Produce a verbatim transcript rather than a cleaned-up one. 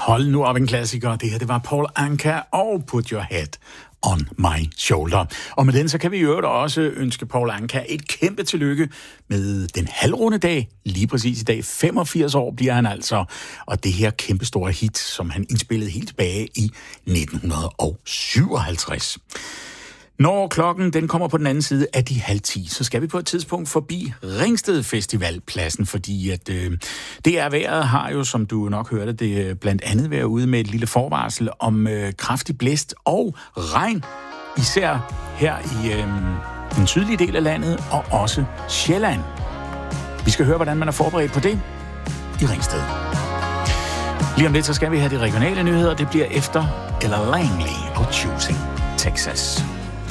Hold nu op en klassiker. Det her, det var Paul Anka og Put Your Head on My Shoulder. Og med den, så kan vi jo også ønske Paul Anka et kæmpe tillykke med den halvrunde dag. Lige præcis i dag, femogfirs år bliver han altså. Og det her kæmpe store hit, som han indspillede helt tilbage i nitten syvoghalvtreds. Når klokken den kommer på den anden side af de halv ti, så skal vi på et tidspunkt forbi Ringsted Festivalpladsen, fordi at øh, det er vejret har jo, som du nok hørte, det blandt andet været ude med et lille forvarsel om øh, kraftig blæst og regn, især her i øh, den sydlige del af landet og også Sjælland. Vi skal høre, hvordan man er forberedt på det i Ringsted. Lige om lidt, så skal vi have de regionale nyheder. Det bliver efter Ella Langley og Choosing Texas.